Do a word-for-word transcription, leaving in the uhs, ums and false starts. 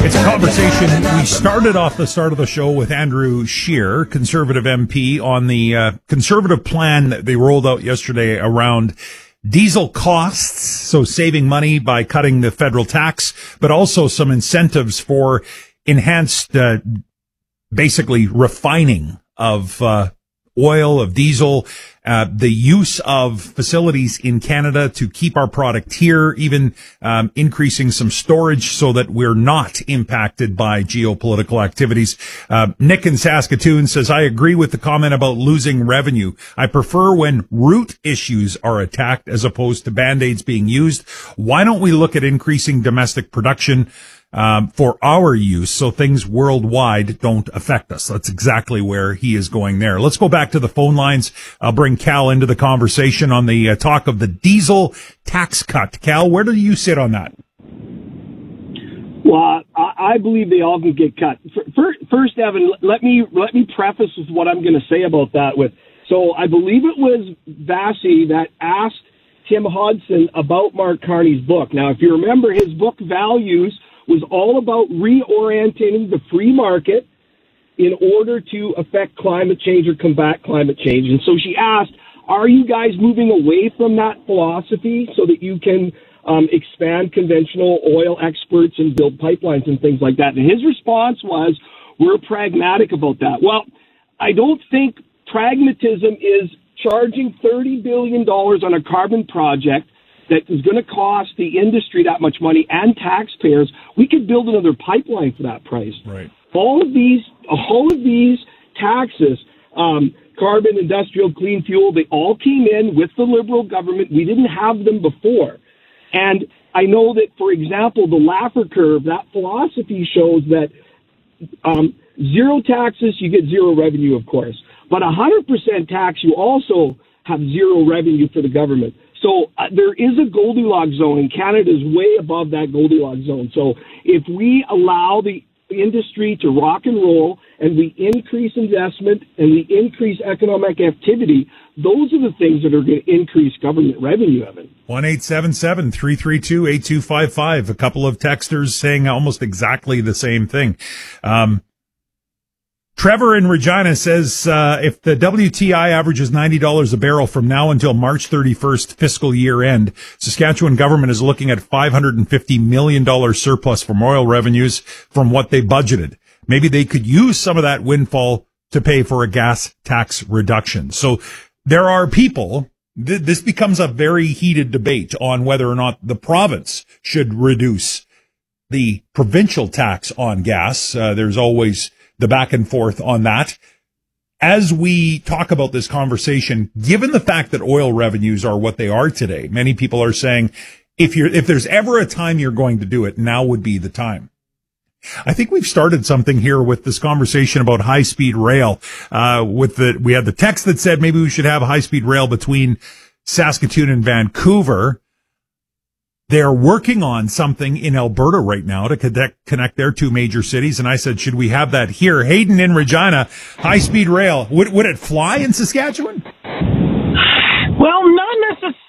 It's a conversation. We started off the start of the show with Andrew Scheer, Conservative M P, on the uh, Conservative plan that they rolled out yesterday around diesel costs, so saving money by cutting the federal tax, but also some incentives for enhanced, uh, basically refining of uh, oil, of diesel, uh, the use of facilities in Canada to keep our product here, even um, increasing some storage so that we're not impacted by geopolitical activities. Uh, Nick in Saskatoon says, I agree with the comment about losing revenue. I prefer when root issues are attacked as opposed to Band-Aids being used. Why don't we look at increasing domestic production Um, for our use, so things worldwide don't affect us? That's exactly where he is going there. Let's go back to the phone lines. I'll bring Cal into the conversation on the uh, talk of the diesel tax cut. Cal, where do you sit on that? Well, I, I believe they all can get cut. First, first, Evan, let me let me preface with what I'm going to say about that. With so, I believe it was Vassy that asked Tim Hodson about Mark Carney's book. Now, if you remember, his book Values was all about reorienting the free market in order to affect climate change or combat climate change. And so she asked, are you guys moving away from that philosophy so that you can um, expand conventional oil exports and build pipelines and things like that? And his response was, we're pragmatic about that. Well, I don't think pragmatism is charging thirty billion dollars on a carbon project that is going to cost the industry that much money and taxpayers. We could build another pipeline for that price. Right. All of these, all of these taxes, um, carbon, industrial, clean fuel, they all came in with the Liberal government. We didn't have them before. And I know that, for example, the Laffer curve, that philosophy shows that um, zero taxes, you get zero revenue, of course. But one hundred percent tax, you also have zero revenue for the government. So uh, there is a Goldilocks zone, and Canada is way above that Goldilocks zone. So if we allow the industry to rock and roll, and we increase investment, and we increase economic activity, those are the things that are going to increase government revenue, Evan. one eight seven seven, three three two, eight two five five. A couple of texters saying almost exactly the same thing. Um, Trevor in Regina says, uh, if the W T I averages ninety dollars a barrel from now until March thirty-first fiscal year end, Saskatchewan government is looking at five hundred fifty million dollars surplus from oil revenues from what they budgeted. Maybe they could use some of that windfall to pay for a gas tax reduction. So there are people, th- this becomes a very heated debate on whether or not the province should reduce the provincial tax on gas. Uh, there's always the back and forth on that. As we talk about this conversation, given the fact that oil revenues are what they are today, many people are saying, if you're, if there's ever a time you're going to do it, now would be the time. I think we've started something here with this conversation about high-speed rail. Uh, with the, we had the text that said maybe we should have high-speed rail between Saskatoon and Vancouver. They're working on something in Alberta right now to connect, connect their two major cities. And I said, should we have that here? Hayden in Regina, high-speed rail. Would, would it fly in Saskatchewan? Well, not necessarily.